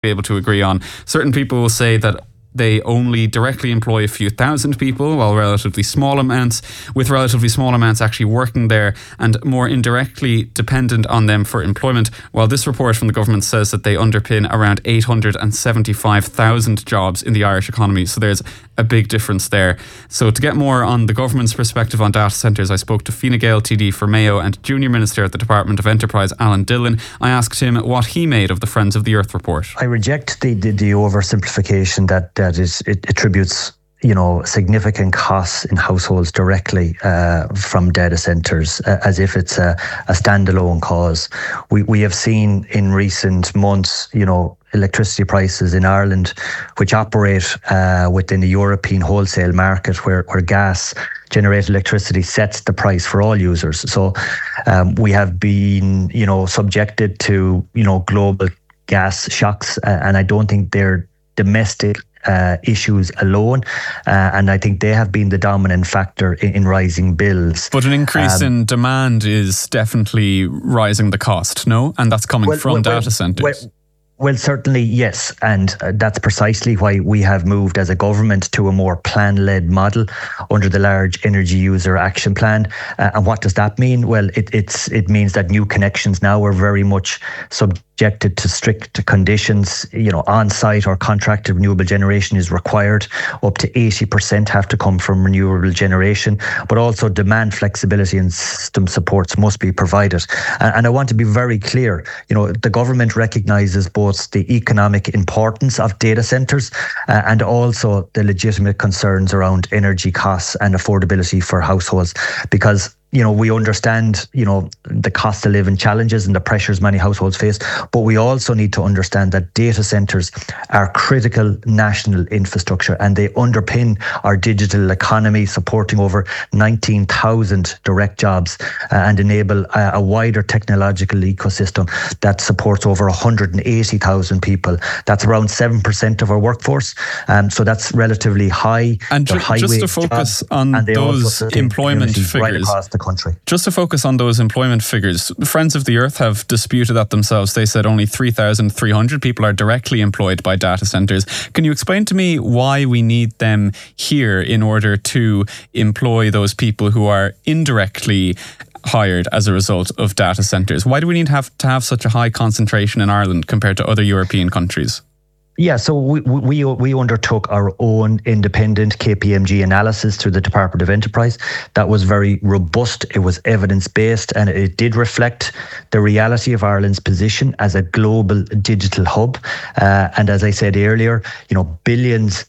able to agree on. Certain people will say that they only directly employ a few thousand people, while relatively small amounts actually working there and more indirectly dependent on them for employment, while this report from the government says that they underpin around 875,000 jobs in the Irish economy. So there's a big difference there. So to get more on the government's perspective on data centres, I spoke to Fine Gael TD for Mayo and Junior Minister at the Department of Enterprise, Alan Dillon. I asked him what he made of the Friends of the Earth report. I reject the oversimplification that it attributes significant costs in households directly from data centres as if it's a standalone cause. We have seen in recent months, electricity prices in Ireland, which operate within the European wholesale market where gas generated electricity sets the price for all users. So we have been, subjected to, global gas shocks, and I don't think they're domestic issues alone, and I think they have been the dominant factor in rising bills. But an increase in demand is definitely rising the cost, no? And that's coming from data centres. Well, certainly, yes. And that's precisely why we have moved as a government to a more plan-led model under the Large Energy User Action Plan. And what does that mean? Well, it means that new connections now are very much subjected to strict conditions. On-site or contracted renewable generation is required. Up to 80% have to come from renewable generation. But also demand flexibility and system supports must be provided. And I want to be very clear. The government recognises both the economic importance of data centres and also the legitimate concerns around energy costs and affordability for households, because we understand, the cost of living challenges and the pressures many households face, but we also need to understand that data centres are critical national infrastructure and they underpin our digital economy, supporting over 19,000 direct jobs and enable a wider technological ecosystem that supports over 180,000 people. That's around 7% of our workforce. So that's relatively high. And just to focus on those employment figures. Right across the country. Just to focus on those employment figures, Friends of the Earth have disputed that themselves. They said only 3,300 people are directly employed by data centres. Can you explain to me why we need them here in order to employ those people who are indirectly hired as a result of data centres? Why do we need to have such a high concentration in Ireland compared to other European countries? Yeah, so we undertook our own independent KPMG analysis through the Department of Enterprise. That was very robust, it was evidence-based, and it did reflect the reality of Ireland's position as a global digital hub. And as I said earlier, billions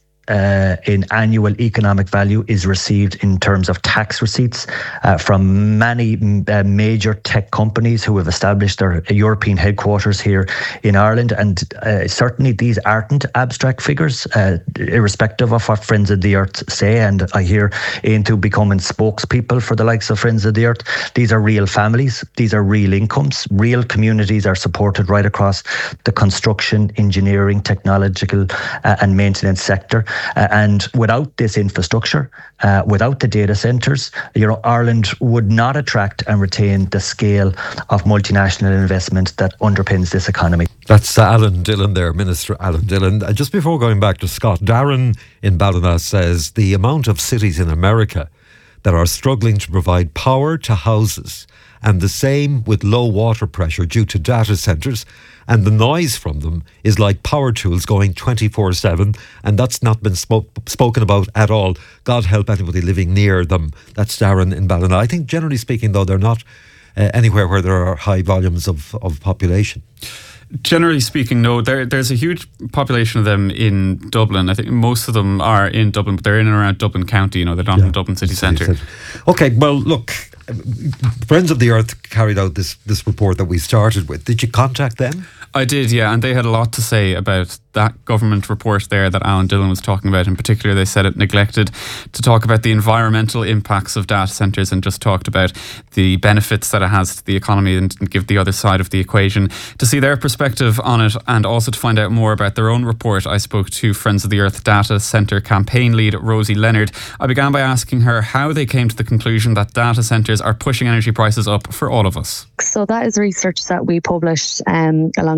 in annual economic value is received in terms of tax receipts from many major tech companies who have established their European headquarters here in Ireland. And certainly these aren't abstract figures, irrespective of what Friends of the Earth say. And I hear into becoming spokespeople for the likes of Friends of the Earth. These are real families. These are real incomes. Real communities are supported right across the construction, engineering, technological and maintenance sector. And without this infrastructure, without the data centres, Ireland would not attract and retain the scale of multinational investment that underpins this economy. That's Alan Dillon there, Minister Alan Dillon. Just before going back to Scott, Darren in Ballina says the amount of cities in America that are struggling to provide power to houses, and the same with low water pressure due to data centres, and the noise from them is like power tools going 24/7, and that's not been spoken about at all. God help anybody living near them. That's Darren in Ballina. I think generally speaking, though, they're not anywhere where there are high volumes of population. Generally speaking, no. There's a huge population of them in Dublin. I think most of them are in Dublin, but they're in and around Dublin County. They're not in Dublin city centre. Okay, well, look, Friends of the Earth carried out this report that we started with. Did you contact them? I did, yeah, and they had a lot to say about that government report there that Alan Dillon was talking about. In particular, they said it neglected to talk about the environmental impacts of data centres and just talked about the benefits that it has to the economy and give the other side of the equation. To see their perspective on it and also to find out more about their own report, I spoke to Friends of the Earth Data Centre campaign lead Rosie Leonard. I began by asking her how they came to the conclusion that data centres are pushing energy prices up for all of us. So that is research that we published alongside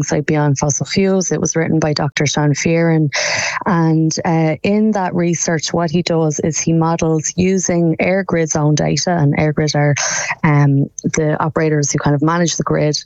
Insight Beyond Fossil Fuels. It was written by Dr. Sean Fearon. And in that research, what he does is he models using EirGrid's own data, and EirGrid are the operators who kind of manage the grid.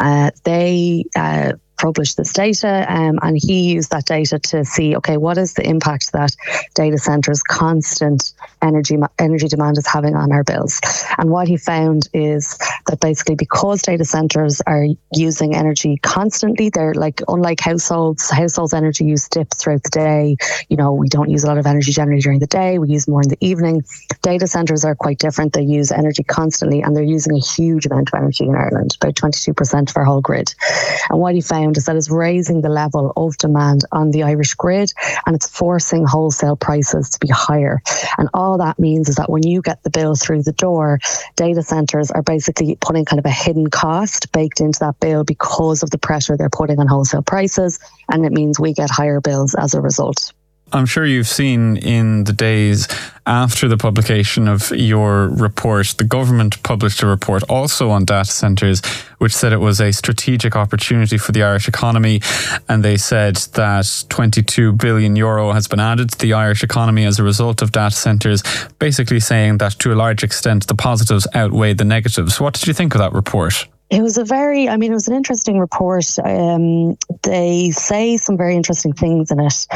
They published this data, and he used that data to see, okay, what is the impact that data centers' constant energy demand is having on our bills. And what he found is that basically because data centers are using energy constantly, they're like, unlike households energy use dips throughout the day. You know, we don't use a lot of energy generally during the day, we use more in the evening. Data centers are quite different. They use energy constantly, and they're using a huge amount of energy in Ireland, about 22% of our whole grid. And what he found is that it's raising the level of demand on the Irish grid, and it's forcing wholesale prices to be higher. And all that means is that when you get the bill through the door, data centers are basically putting kind of a hidden cost baked into that bill because of the pressure they're putting on wholesale prices, and it means we get higher bills as a result. I'm sure you've seen in the days after the publication of your report, the government published a report also on data centres, which said it was a strategic opportunity for the Irish economy. And they said that €22 billion has been added to the Irish economy as a result of data centres, basically saying that to a large extent the positives outweigh the negatives. What did you think of that report? It was it was an interesting report. They say some very interesting things in it.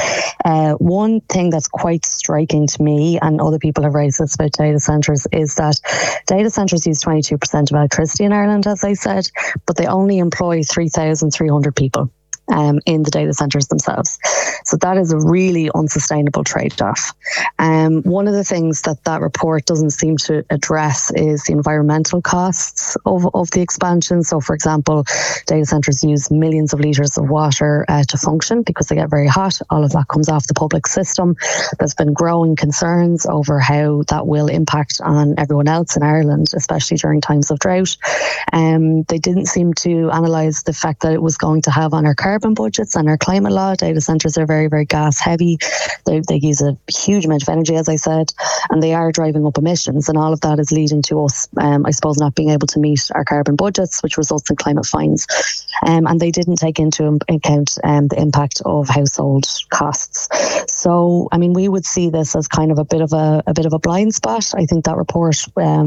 One thing that's quite striking to me, and other people have raised this about data centres, is that data centres use 22% of electricity in Ireland, as I said, but they only employ 3,300 people in the data centres themselves. So that is a really unsustainable trade-off. One of the things that report doesn't seem to address is the environmental costs of the expansion. So, for example, data centres use millions of litres of water to function because they get very hot. All of that comes off the public system. There's been growing concerns over how that will impact on everyone else in Ireland, especially during times of drought. They didn't seem to analyse the fact that it was going to have on our carbon budgets and our climate law. Data centres are very, very gas heavy. They use a huge amount of energy, as I said, and they are driving up emissions, and all of that is leading to us, I suppose, not being able to meet our carbon budgets, which results in climate fines. And they didn't take into account the impact of household costs. So, I mean, we would see this as kind of a bit of a blind spot. I think that report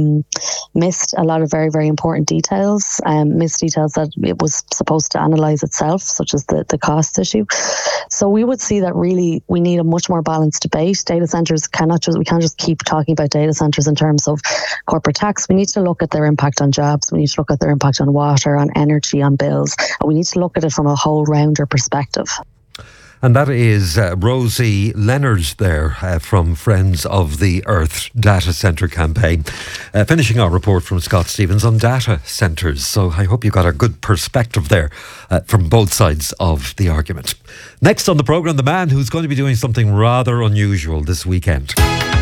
missed a lot of very, very important details, missed details that it was supposed to analyse itself, such as the cost issue. So we would see that really we need a much more balanced debate. Data centres we can't just keep talking about data centres in terms of corporate tax. We need to look at their impact on jobs. We need to look at their impact on water, on energy, on bills. And we need to look at it from a whole rounder perspective. And that is Rosie Leonard there from Friends of the Earth Data Centre Campaign. Finishing our report from Scott Stevens on data centres. So I hope you got a good perspective there from both sides of the argument. Next on the programme, the man who's going to be doing something rather unusual this weekend.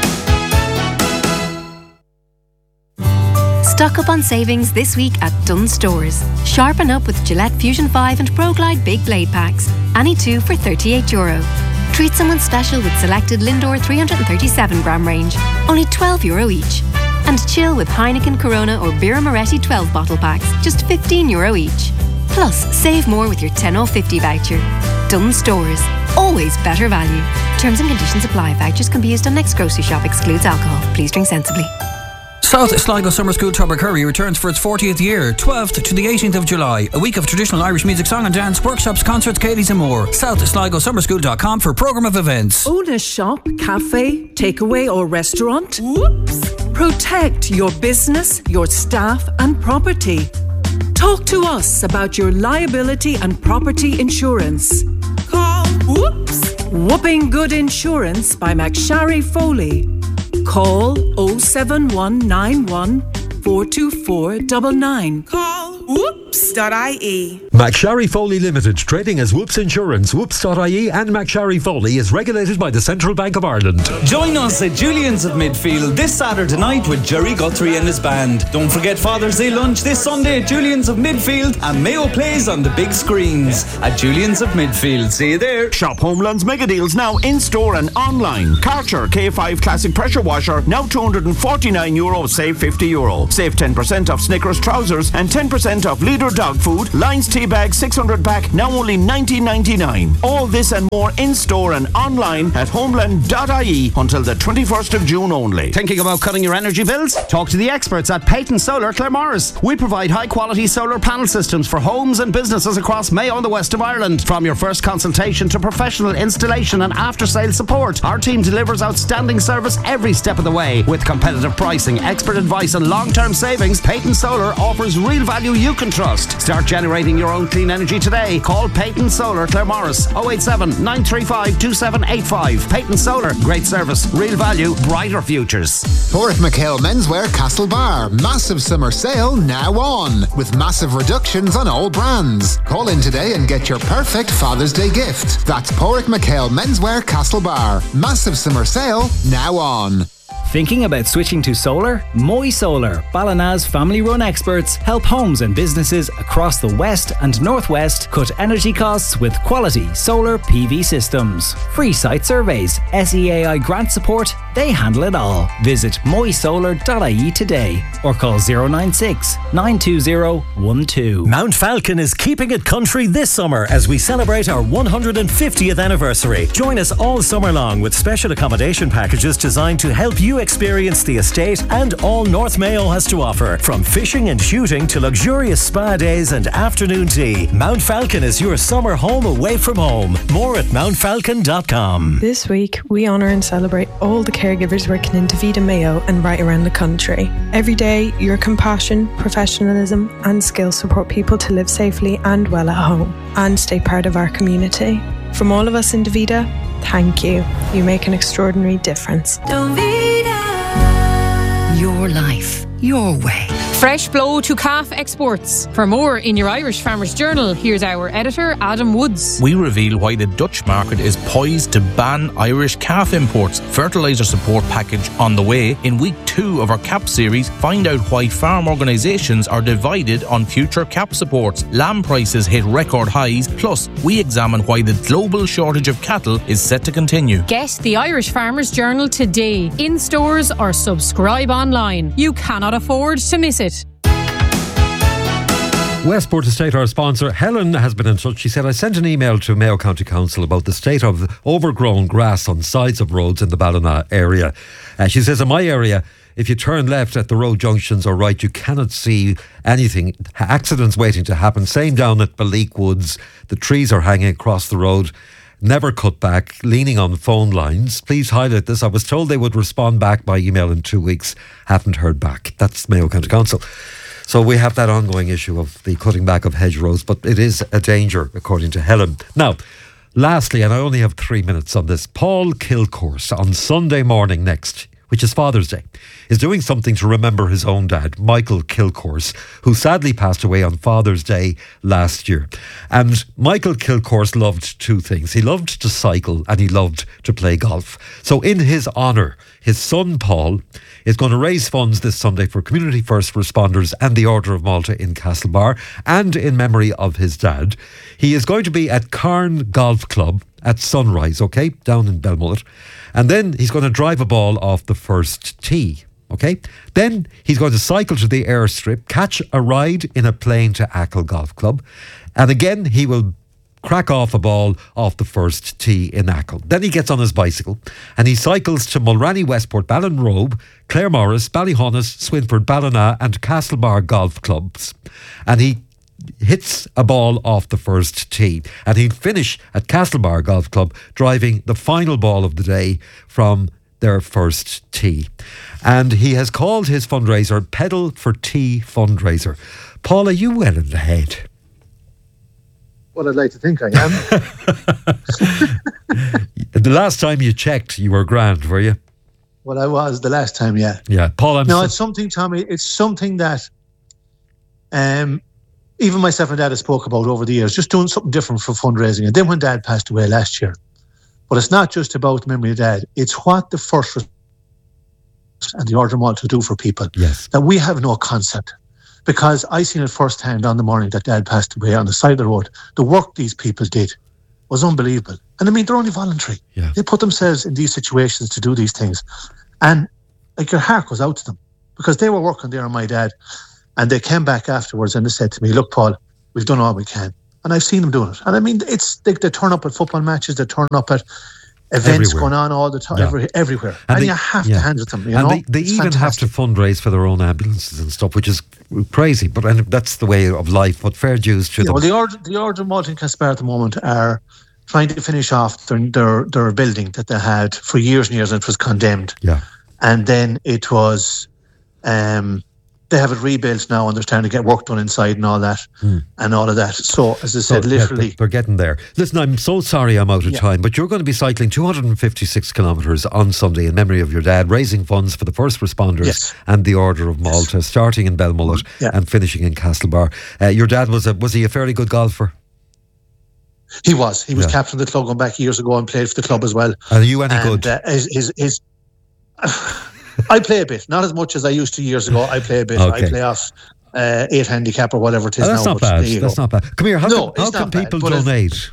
Stock up on savings this week at Dunnes Stores. Sharpen up with Gillette Fusion 5 and ProGlide Big Blade Packs. Any two for €38. Treat someone special with selected Lindor 337 gram range. Only €12 each. And chill with Heineken, Corona or Birra Moretti 12 bottle packs. Just €15 each. Plus, save more with your 10 off 50 voucher. Dunnes Stores. Always better value. Terms and conditions apply. Vouchers can be used on next grocery shop. Excludes alcohol. Please drink sensibly. South Sligo Summer School Tubbercurry returns for its 40th year, 12th to the 18th of July. A week of traditional Irish music, song and dance, workshops, concerts, Katie's and more. SouthSligoSummerSchool.com for programme of events. Own a shop, cafe, takeaway or restaurant? Whoops! Protect your business, your staff and property. Talk to us about your liability and property insurance. Call Whoops! Whooping Good Insurance by McSharry Foley. Call 07191 424 99. Call whoops.ie. McSharry Foley Limited, trading as Whoops Insurance, whoops.ie and McSharry Foley is regulated by the Central Bank of Ireland. Join us at Julian's of Midfield this Saturday night with Jerry Guthrie and his band. Don't forget Father's Day lunch this Sunday at Julian's of Midfield, and Mayo plays on the big screens at Julian's of Midfield. See you there. Shop Homeland's mega deals now in store and online. Karcher K5 Classic Pressure Washer now €249, save €50. Save 10% off Snickers trousers and 10% off Leader dog food, Lions tea bag 600 pack, now only $19.99. All this and more in-store and online at homeland.ie until the 21st of June only. Thinking about cutting your energy bills? Talk to the experts at Peyton Solar Claremorris. We provide high-quality solar panel systems for homes and businesses across Mayo and the west of Ireland. From your first consultation to professional installation and after-sales support, our team delivers outstanding service every step of the way. With competitive pricing, expert advice and long-term savings, Peyton Solar offers real value you can trust. Start generating your own clean energy today. Call Peyton Solar Claremorris 087 935 2785. Peyton Solar, great service, real value, brighter futures. Porrick McHale Menswear Castlebar. Massive summer sale now on, with massive reductions on all brands. Call in today and get your perfect Father's Day gift. That's Porrick McHale Menswear Castlebar. Massive summer sale now on. Thinking about switching to solar? Moy Solar, Ballina's family-run experts, help homes and businesses across the west and northwest cut energy costs with quality solar PV systems. Free site surveys, SEAI grant support, they handle it all. Visit moysolar.ie today or call 096 920 12. Mount Falcon is keeping it country this summer as we celebrate our 150th anniversary. Join us all summer long with special accommodation packages designed to help you experience the estate and all North Mayo has to offer. From fishing and shooting to luxurious spa days and afternoon tea, Mount Falcon is your summer home away from home. More at mountfalcon.com. This week, we honour and celebrate all the caregivers working in Davida Mayo and right around the country. Every day, your compassion, professionalism and skill support people to live safely and well at home and stay part of our community. From all of us in Davida, thank you. You make an extraordinary difference. Your life, your way. Fresh blow to calf exports. For more in your Irish Farmers Journal, here's our editor, Adam Woods. We reveal why the Dutch market is poised to ban Irish calf imports. Fertiliser support package on the way. In week 2 of our CAP series, find out why farm organisations are divided on future CAP supports. Lamb prices hit record highs. Plus, we examine why the global shortage of cattle is set to continue. Get the Irish Farmers Journal today, in stores or subscribe online. You cannot afford to miss it. Westport Estate, our sponsor, Helen has been in touch. She said, I sent an email to Mayo County Council about the state of overgrown grass on sides of roads in the Ballina area. She says, in my area, if you turn left at the road junctions or right, you cannot see anything. Accidents waiting to happen. Same down at Baleek Woods. The trees are hanging across the road. Never cut back, leaning on phone lines. Please highlight this. I was told they would respond back by email in 2 weeks. Haven't heard back. That's Mayo County Council. So we have that ongoing issue of the cutting back of hedgerows, but it is a danger, according to Helen. Now, lastly, and I only have 3 minutes on this, Paul Kilcourse on Sunday morning next, which is Father's Day, is doing something to remember his own dad, Michael Kilcourse, who sadly passed away on Father's Day last year. And Michael Kilcourse loved two things. He loved to cycle and he loved to play golf. So in his honour, his son Paul is going to raise funds this Sunday for community first responders and the Order of Malta in Castlebar, and in memory of his dad. He is going to be at Carn Golf Club at sunrise, okay, down in Belmullet. And then he's going to drive a ball off the first tee, okay? Then he's going to cycle to the airstrip, catch a ride in a plane to Achill Golf Club. And again, he will crack off a ball off the first tee in Achill. Then he gets on his bicycle and he cycles to Mulranny, Westport, Ballinrobe, Claremorris, Ballyhonus, Swinford, Ballina and Castlebar Golf Clubs. And he hits a ball off the first tee, and he'll finish at Castlebar Golf Club driving the final ball of the day from their first tee. And he has called his fundraiser Pedal for Tea Fundraiser. Paul, are you well in the head? Well, I'd like to think I am. The last time you checked, you were grand, were you? Well, I was the last time, yeah. Yeah, Paul, it's something, Tommy, it's something that even myself and Dad have spoke about over the years, just doing something different for fundraising. And then when Dad passed away last year, but it's not just about the memory of Dad, it's what the first and the Order of Malta do for people. Yes. That we have no concept. Because I seen it firsthand on the morning that Dad passed away on the side of the road. The work these people did was unbelievable. And I mean, they're only voluntary. Yeah. They put themselves in these situations to do these things. And like your heart goes out to them because they were working there on my dad. And they came back afterwards and they said to me, look, Paul, we've done all we can. And I've seen them doing it. And I mean, they turn up at football matches, they turn up at events going on all the time, everywhere. And you have to hand it to them. And they even have to fundraise for their own ambulances and stuff, which is crazy. But that's the way of life. But fair dues to them. Well, the Order of Malta and Castlebar at the moment are trying to finish off their building that they had for years and years, and it was condemned. Yeah. And then it was... they have it rebuilt now, and they're starting to get work done inside and all that, and all of that. So, as I said, literally... they're getting there. Listen, I'm so sorry I'm out of time, but you're going to be cycling 256 kilometres on Sunday in memory of your dad, raising funds for the first responders and the Order of Malta, starting in Belmullet and finishing in Castlebar. Your dad, was he a fairly good golfer? He was. He was captain of the club going back years ago and played for the club as well. Are you any good? I play a bit, not as much as I used to years ago. I play a bit. Okay. I play off 8 handicap or whatever it is now. That's not bad. That's not bad. Come here. How can people donate?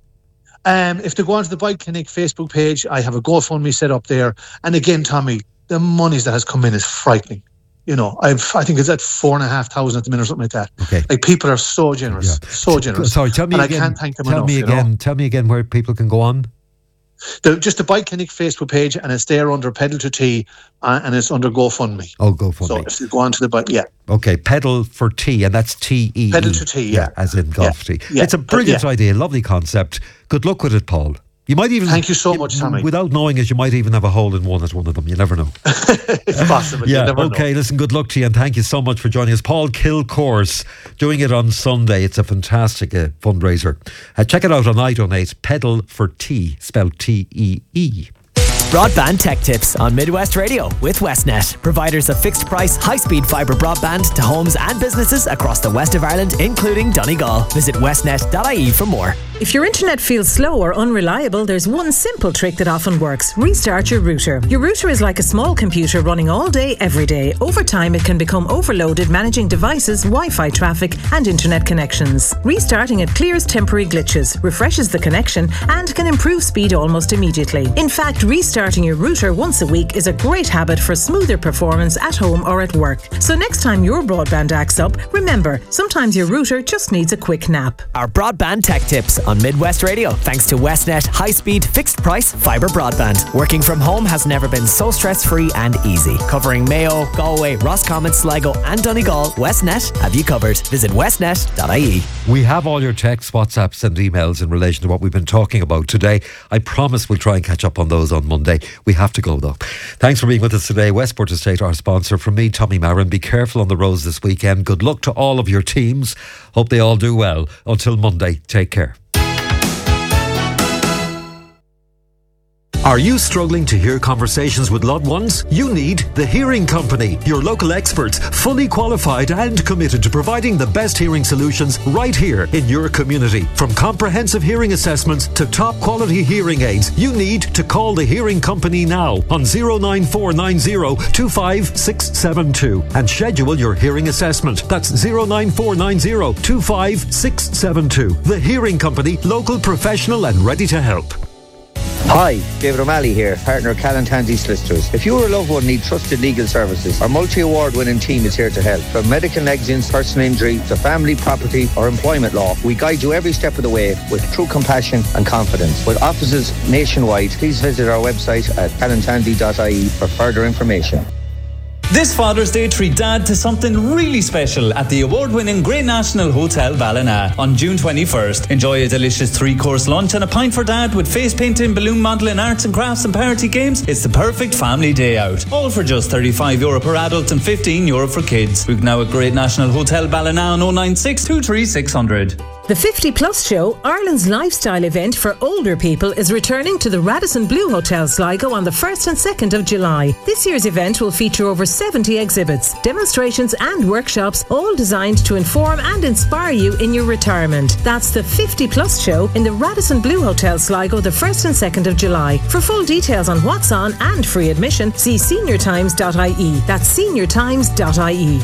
If they go onto the Bike Clinic Facebook page, I have a GoFundMe set up there. And again, Tommy, the monies that has come in is frightening. You know, I think it's at 4,500 at the minute or something like that. Okay. Like, people are so generous, so generous. Sorry, tell me and again. I can't thank them enough. Tell me again where people can go on. Just the Bike Clinic Facebook page, and it's there under Pedal to Tea, and it's under GoFundMe. Oh, GoFundMe. So if you go onto the bike, Okay, Pedal for Tea, and that's T-E. Pedal to Tea, as in golf tea. Yeah. It's a brilliant idea, lovely concept. Good luck with it, Paul. You might even... Thank you so much, Tommy. Without knowing it, you might even have a hole in one at one of them. You never know. It's possible. You never know. Listen, good luck to you, and thank you so much for joining us. Paul Kilcourse, doing it on Sunday. It's a fantastic fundraiser. Check it out on iDonate. Pedal for Tea, spelled T-E-E. Broadband Tech Tips on Midwest Radio with Westnet, providers of fixed price, high-speed fibre broadband to homes and businesses across the west of Ireland, including Donegal. Visit westnet.ie for more. If your internet feels slow or unreliable, there's one simple trick that often works. Restart your router. Your router is like a small computer running all day, every day. Over time, it can become overloaded managing devices, Wi-Fi traffic and internet connections. Restarting it clears temporary glitches, refreshes the connection and can improve speed almost immediately. In fact, restarting your router once a week is a great habit for smoother performance at home or at work. So next time your broadband acts up, remember, sometimes your router just needs a quick nap. Our Broadband Tech Tips on Midwest Radio, thanks to Westnet high-speed, fixed-price fibre broadband. Working from home has never been so stress-free and easy. Covering Mayo, Galway, Roscommon, Sligo and Donegal, Westnet have you covered. Visit westnet.ie. We have all your texts, WhatsApps and emails in relation to what we've been talking about today. I promise we'll try and catch up on those on Monday. We have to go though. Thanks for being with us today. Westport Estate, our sponsor. From me, Tommy Marin. Be careful on the roads this weekend. Good luck to all of your teams. Hope they all do well. Until Monday, take care. Are you struggling to hear conversations with loved ones? You need The Hearing Company, your local experts, fully qualified and committed to providing the best hearing solutions right here in your community. From comprehensive hearing assessments to top quality hearing aids, you need to call The Hearing Company now on 09490 25672 and schedule your hearing assessment. That's 09490 25672. The Hearing Company, local, professional and ready to help. Hi, David O'Malley here, partner of Callan Tansey Solicitors. If you or a loved one need trusted legal services, our multi-award winning team is here to help. From medical negligence, personal injury, to family, property or employment law, we guide you every step of the way with true compassion and confidence. With offices nationwide, please visit our website at callantansey.ie for further information. This Father's Day, treat Dad to something really special at the award-winning Great National Hotel Ballina on June 21st. Enjoy a delicious 3-course lunch and a pint for Dad with face painting, balloon modelling, arts and crafts and party games. It's the perfect family day out. All for just €35 per adult and €15 for kids. Book now at Great National Hotel Ballina on 096 23 600. The 50 Plus Show, Ireland's lifestyle event for older people, is returning to the Radisson Blu Hotel Sligo on the 1st and 2nd of July. This year's event will feature over 70 exhibits, demonstrations and workshops, all designed to inform and inspire you in your retirement. That's the 50 Plus Show in the Radisson Blu Hotel Sligo the 1st and 2nd of July. For full details on what's on and free admission, see seniortimes.ie. That's seniortimes.ie.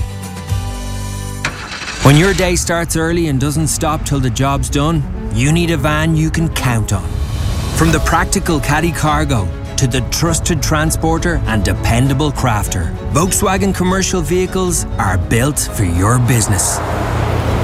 When your day starts early and doesn't stop till the job's done, you need a van you can count on. From the practical caddy cargo to the trusted transporter and dependable crafter, Volkswagen commercial vehicles are built for your business.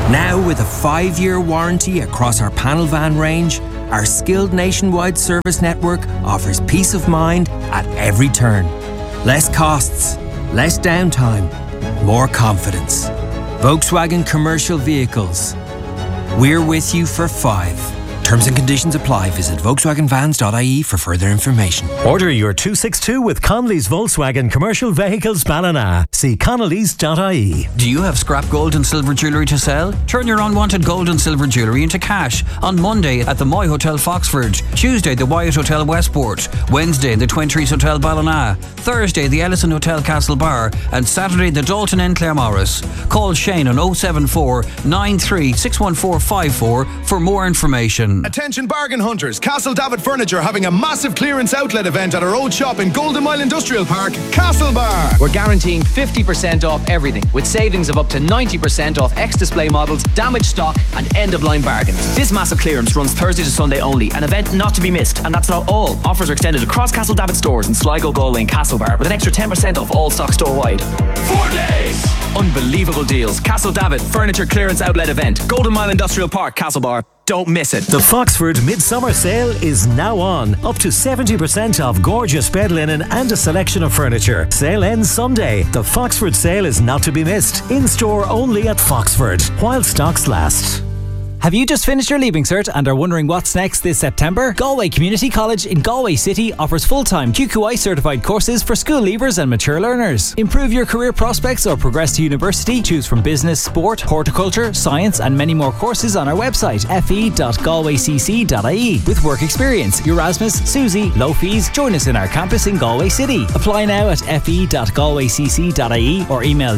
Now with a 5-year warranty across our panel van range, our skilled nationwide service network offers peace of mind at every turn. Less costs, less downtime, more confidence. Volkswagen Commercial Vehicles. We're with you for 5. Terms and conditions apply. Visit VolkswagenVans.ie for further information. Order your 262 with Connolly's Volkswagen Commercial Vehicles Ballina. See Connolly's.ie. Do you have scrap gold and silver jewellery to sell? Turn your unwanted gold and silver jewellery into cash on Monday at the Moy Hotel Foxford, Tuesday the Wyatt Hotel Westport, Wednesday the Twin Trees Hotel Ballina, Thursday the Ellison Hotel Castlebar, and Saturday the Dalton Inn Claremorris. Call Shane on 074 93 61454 for more information. Attention bargain hunters, Castledavid Furniture having a massive clearance outlet event at our old shop in Golden Mile Industrial Park, Castlebar. We're guaranteeing 50% off everything, with savings of up to 90% off ex-display models, damaged stock and end-of-line bargains. This massive clearance runs Thursday to Sunday only, an event not to be missed, and that's not all. Offers are extended across Castledavid stores in Sligo, Galway and Castlebar, with an extra 10% off all stock store-wide. 4 days! Unbelievable deals. Castledavid Furniture Clearance Outlet Event, Golden Mile Industrial Park, Castlebar. Don't miss it. The Foxford Midsummer Sale is now on. Up to 70% off gorgeous bed linen and a selection of furniture. Sale ends Sunday. The Foxford Sale is not to be missed. In store only at Foxford, while stocks last. Have you just finished your Leaving Cert and are wondering what's next this September? Galway Community College in Galway City offers full-time QQI certified courses for school leavers and mature learners. Improve your career prospects or progress to university. Choose from business, sport, horticulture, science and many more courses on our website fe.galwaycc.ie. With work experience, Erasmus, Susie, low fees. Join us in our campus in Galway City. Apply now at fe.galwaycc.ie or email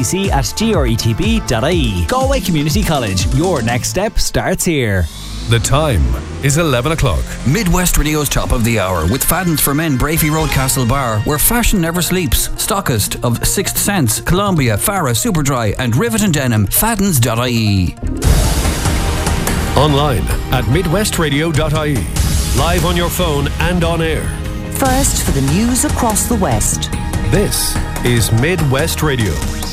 gcc@gretb.ie. Galway Community College. Your next step starts here. The time is 11 o'clock. Midwest Radio's top of the hour with Fadden's for Men, Brafey Road, Castlebar, where fashion never sleeps. Stockist of Sixth Sense, Columbia, Farah, Superdry and Rivet and Denim. Faddens.ie. Online at midwestradio.ie. Live on your phone and on air. First for the news across the West. This is Midwest Radio.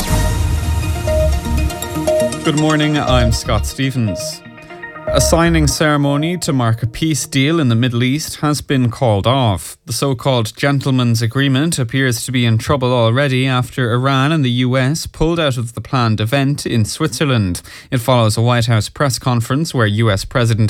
Good morning, I'm Scott Stevens. A signing ceremony to mark a peace deal in the Middle East has been called off. The so-called gentleman's agreement appears to be in trouble already after Iran and the US pulled out of the planned event in Switzerland. It follows a White House press conference where US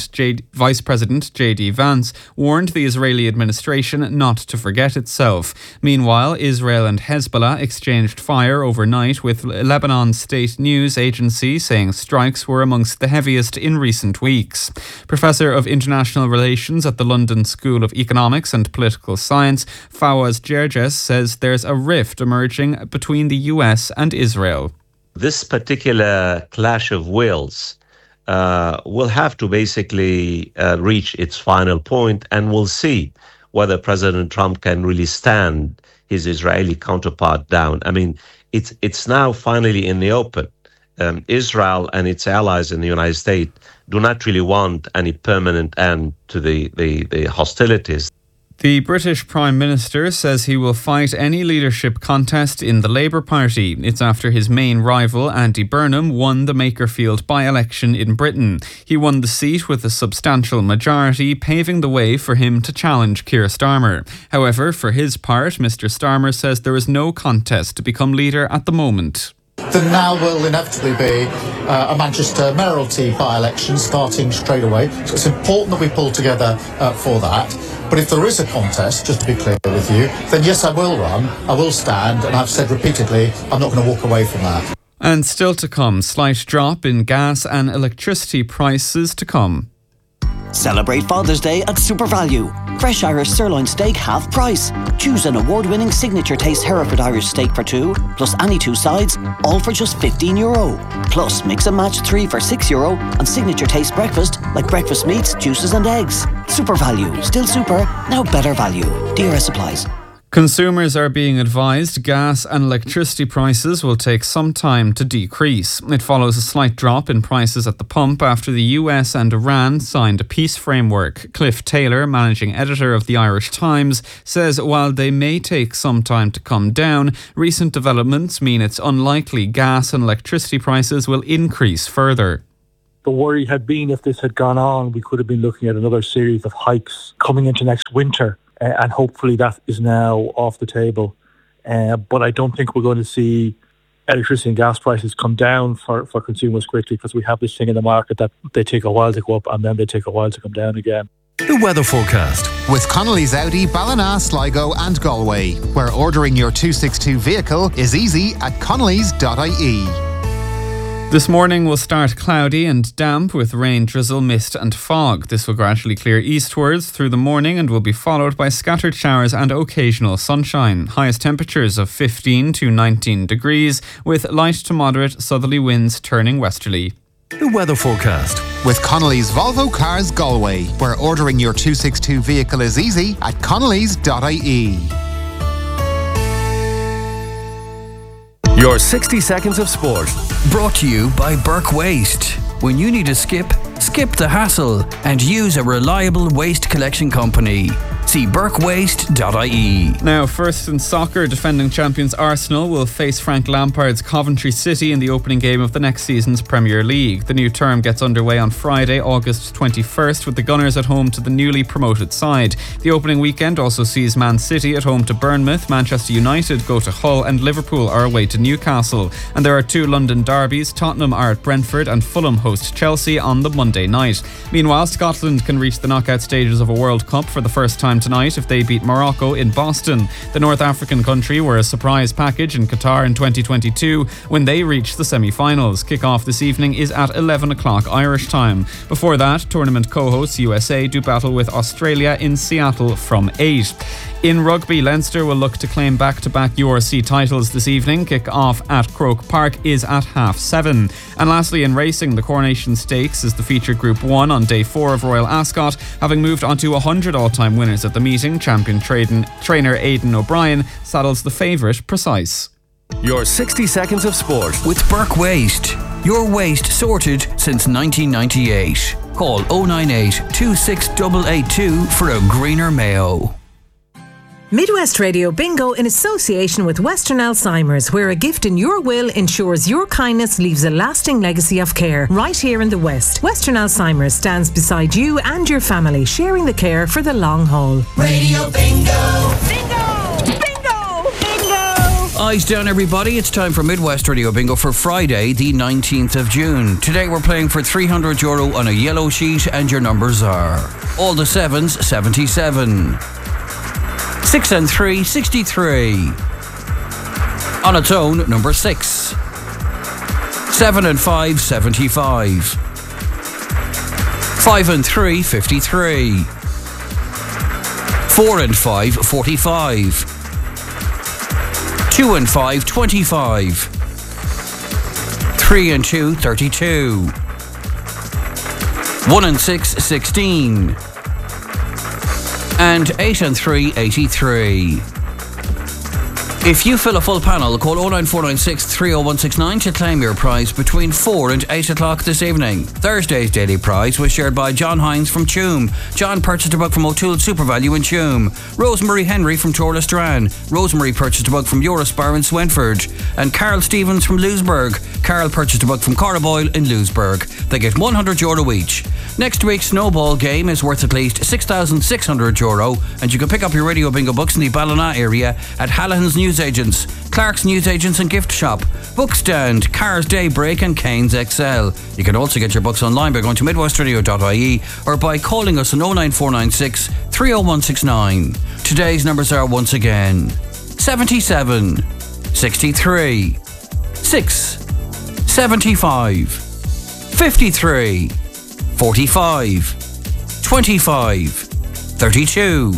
Vice President J.D. Vance warned the Israeli administration not to forget itself. Meanwhile, Israel and Hezbollah exchanged fire overnight, with Lebanon's state news agency saying strikes were amongst the heaviest in recent weeks. Professor of International Relations at the London School of Economics and Political Science, Fawaz Gerges, says there's a rift emerging between the US and Israel. This particular clash of wills will have to basically reach its final point, and we'll see whether President Trump can really stand his Israeli counterpart down. I mean, it's now finally in the open. Israel and its allies in the United States do not really want any permanent end to the hostilities. The British Prime Minister says he will fight any leadership contest in the Labour Party. It's after his main rival, Andy Burnham, won the Makerfield by-election in Britain. He won the seat with a substantial majority, paving the way for him to challenge Keir Starmer. However, for his part, Mr Starmer says there is no contest to become leader at the moment. There now will inevitably be a Manchester mayoralty by-election starting straight away. So it's important that we pull together for that. But if there is a contest, just to be clear with you, then yes, I will run, I will stand, and I've said repeatedly, I'm not going to walk away from that. And still to come, slight drop in gas and electricity prices to come. Celebrate Father's Day at SuperValue. Fresh Irish sirloin steak half price. Choose an award-winning signature taste Hereford Irish steak for two, plus any two sides, all for just €15. Plus mix and match 3 for €6 and signature taste breakfast like breakfast meats, juices and eggs. SuperValue, still super, now better value. DRS applies. Consumers are being advised gas and electricity prices will take some time to decrease. It follows a slight drop in prices at the pump after the US and Iran signed a peace framework. Cliff Taylor, managing editor of the Irish Times, says while they may take some time to come down, recent developments mean it's unlikely gas and electricity prices will increase further. The worry had been if this had gone on, we could have been looking at another series of hikes coming into next winter. And hopefully that is now off the table. But I don't think we're going to see electricity and gas prices come down for consumers quickly, because we have this thing in the market that they take a while to go up and then they take a while to come down again. The weather forecast. With Connolly's Audi, Ballina, Sligo and Galway, where ordering your 262 vehicle is easy at connellys.ie. This morning will start cloudy and damp with rain, drizzle, mist and fog. This will gradually clear eastwards through the morning and will be followed by scattered showers and occasional sunshine. Highest temperatures of 15 to 19 degrees with light to moderate southerly winds turning westerly. The weather forecast. With Connolly's Volvo Cars Galway, where ordering your 262 vehicle is easy at connellys.ie. Your 60 seconds of sport. Brought to you by Burke Waste. When you need a skip the hassle and use a reliable waste collection company. See burkewaste.ie. Now, first in soccer, defending champions Arsenal will face Frank Lampard's Coventry City in the opening game of the next season's Premier League. The new term gets underway on Friday, August 21st, with the Gunners at home to the newly promoted side. The opening weekend also sees Man City at home to Bournemouth, Manchester United go to Hull and Liverpool are away to Newcastle. And there are two London derbies. Tottenham are at Brentford and Fulham host Chelsea on the Monday night. Meanwhile, Scotland can reach the knockout stages of a World Cup for the first time tonight if they beat Morocco in Boston. The North African country were a surprise package in Qatar in 2022 when they reached the semi-finals. Kick-off this evening is at 11 o'clock Irish time. Before that, tournament co-hosts USA do battle with Australia in Seattle from 8. In rugby, Leinster will look to claim back-to-back URC titles this evening. Kick-off at Croke Park is at 7:30. And lastly, in racing, the Coronation Stakes is the featured Group 1 on day 4 of Royal Ascot. Having moved on to 100 all-time winners at the meeting, champion trainer Aidan O'Brien saddles the favourite Precise. Your 60 seconds of sport. With Burke Waste. Your waste sorted since 1998. Call 098 26882 for a greener Mayo. Midwest Radio Bingo in association with Western Alzheimer's, where a gift in your will ensures your kindness leaves a lasting legacy of care right here in the West. Western Alzheimer's stands beside you and your family, sharing the care for the long haul. Radio Bingo! Eyes down, everybody. It's time for Midwest Radio Bingo for Friday, the 19th of June. Today we're playing for €300 on a yellow sheet, and your numbers are all the 7s, 77. 6 and 3, 63. On its own, number 6. 7 and 5, 75. 5 and 3, 53. 4 and 5, 45. 2 and 5, 25. 3 and 2, 32. 1 and 6, 16. And 8 and 3, 83. If you fill a full panel, call 09496 30169 to claim your prize between 4 and 8 o'clock this evening. Thursday's daily prize was shared by John Hines from Tuam. John purchased a book from O'Toole SuperValue in Tuam. Rosemary Henry from Torlestran. Rosemary purchased a book from Eurospar in Swentford. And Carl Stevens from Lewisburg. Carl purchased a book from Corriboyle in Lewisburg. They get €100 each. Next week's snowball game is worth at least €6,600, and you can pick up your Radio Bingo books in the Ballina area at Hallahan's Newsagents, Clark's Newsagents and Gift Shop, Bookstand, Cars Daybreak and Cairns XL. You can also get your books online by going to midwestradio.ie or by calling us on 09496 30169. Today's numbers are once again 77, 63, 6, 75, 53, 45, 25, 32,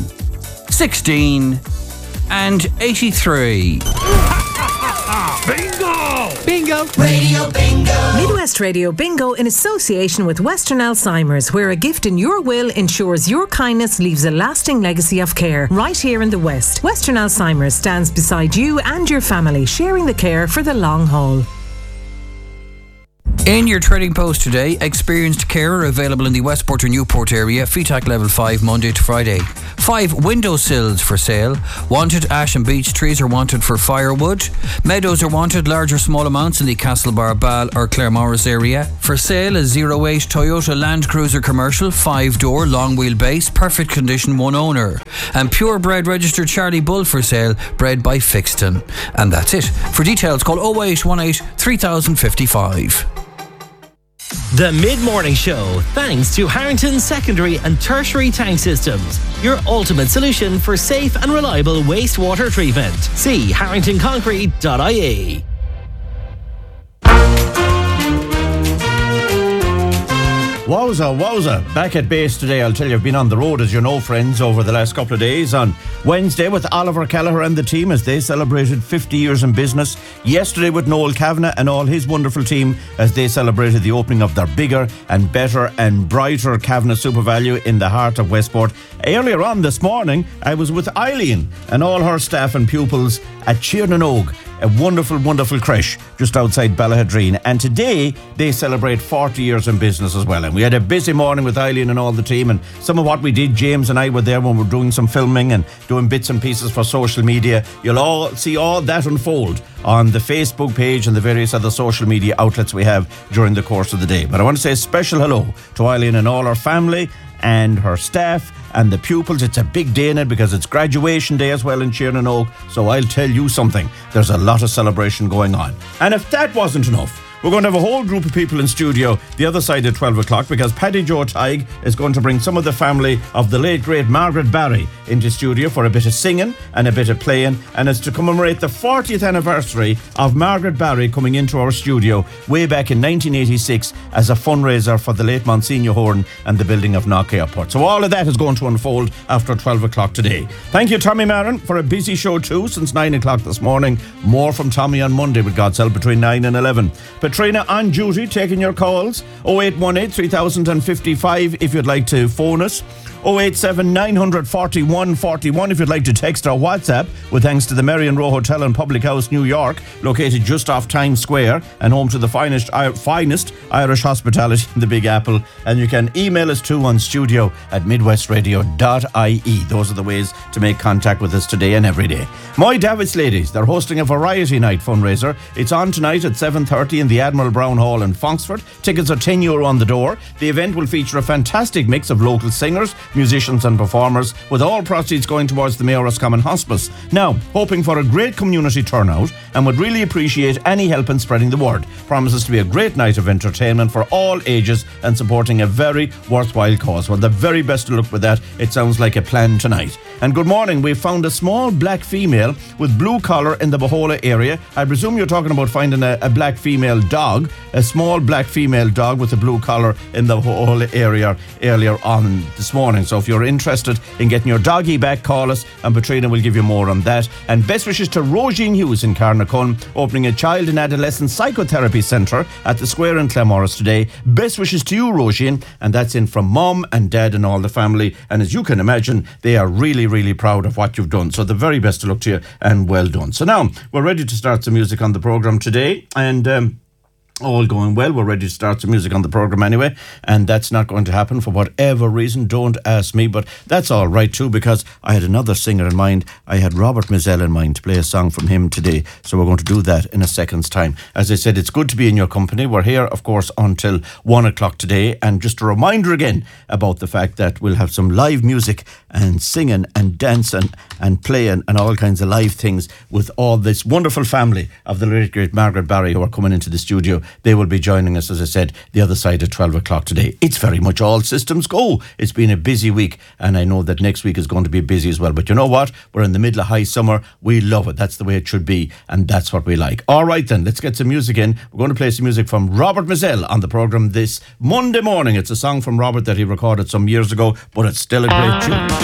16 and 83. Bingo! Bingo! Radio Bingo! Midwest Radio Bingo in association with Western Alzheimer's, where a gift in your will ensures your kindness leaves a lasting legacy of care right here in the West. Western Alzheimer's stands beside you and your family, sharing the care for the long haul. In your trading post today, experienced carer available in the Westport or Newport area, FETAC level 5 Monday to Friday. 5 windowsills for sale. Wanted ash and beech trees are wanted for firewood. Meadows are wanted, large or small amounts in the Castlebar, Ball or Claremorris area. For sale, a 08 Toyota Land Cruiser Commercial, 5-door, long wheelbase, perfect condition, 1 owner. And purebred registered Charlie Bull for sale, bred by Fixton. And that's it. For details, call 0818 3055. The Mid-Morning Show, thanks to Harrington Secondary and Tertiary Tank Systems, your ultimate solution for safe and reliable wastewater treatment. See harringtonconcrete.ie. Wowza. Back at base today. I'll tell you, I've been on the road, as you know, friends, over the last couple of days. On Wednesday with Oliver Kelleher and the team as they celebrated 50 years in business. Yesterday with Noel Kavanagh and all his wonderful team as they celebrated the opening of their bigger and better and brighter Kavanagh Super Value in the heart of Westport. Earlier on this morning, I was with Eileen and all her staff and pupils at Tiernan, a wonderful, wonderful creche just outside Ballahadreen. And today, they celebrate 40 years in business as well. And we had a busy morning with Eileen and all the team. And some of what we did, James and I were there when we were doing some filming and doing bits and pieces for social media. You'll all see all that unfold on the Facebook page and the various other social media outlets we have during the course of the day. But I want to say a special hello to Eileen and all her family and her staff and the pupils. It's a big day in it because it's graduation day as well in Tiernan. So I'll tell you something, there's a lot of celebration going on. And if that wasn't enough, we're going to have a whole group of people in studio the other side at 12 o'clock because Paddy Joe Tighe is going to bring some of the family of the late great Margaret Barry into studio for a bit of singing and a bit of playing, and it's to commemorate the 40th anniversary of Margaret Barry coming into our studio way back in 1986 as a fundraiser for the late Monsignor Horan and the building of Knock Airport. So all of that is going to unfold after 12 o'clock today. Thank you, Tommy Marin, for a busy show too since 9 o'clock this morning. More from Tommy on Monday with God's help between 9 and 11. Katrina on duty, taking your calls. 0818 3055 if you'd like to phone us. 087 941 41 if you'd like to text or WhatsApp, with thanks to the Marion Row Hotel and Public House, New York, located just off Times Square and home to the finest Irish hospitality in the Big Apple. And you can email us too on studio@midwestradio.ie. Those are the ways to make contact with us today and every day. My Davids ladies, they're hosting a variety night fundraiser. It's on tonight at 7:30 in the Admiral Brown Hall in Foxford. Tickets are €10 on the door. The event will feature a fantastic mix of local singers, musicians and performers, with all proceeds going towards the Mayo Roscommon Hospice. Now, hoping for a great community turnout and would really appreciate any help in spreading the word. Promises to be a great night of entertainment for all ages and supporting a very worthwhile cause. Well, the very best of luck with that. It sounds like a plan tonight. And good morning. We've found a small black female with blue collar in the Bohola area. I presume you're talking about finding a black female dog, a small black female dog with a blue collar in the Bohola area earlier on this morning. So if you're interested in getting your doggy back, call us and Patrina will give you more on that. And best wishes to Roisin Hughes in Carnacon, opening a child and adolescent psychotherapy centre at the Square in Claremorris today. Best wishes to you, Roisin, and that's in from Mum and Dad and all the family. And as you can imagine, they are really, really proud of what you've done. So the very best of luck to you and well done. So now we're ready to start some music on the programme today, and all going well. We're ready to start some music on the programme anyway, and that's not going to happen for whatever reason. Don't ask me, but that's all right too, because I had another singer in mind. I had Robert Mizell in mind to play a song from him today, so we're going to do that in a second's time. As I said, it's good to be in your company. We're here, of course, until 1 o'clock today, and just a reminder again about the fact that we'll have some live music and singing and dancing and playing and all kinds of live things with all this wonderful family of the late great Margaret Barry who are coming into the studio. They will be joining us, as I said, the other side at 12 o'clock today. It's very much all systems go. It's been a busy week, and I know that next week is going to be busy as well. But you know what? We're in the middle of high summer. We love it. That's the way it should be, and that's what we like. All right, then, let's get some music in. We're going to play some music from Robert Mizell on the programme this Monday morning. It's a song from Robert that he recorded some years ago, but it's still a great tune.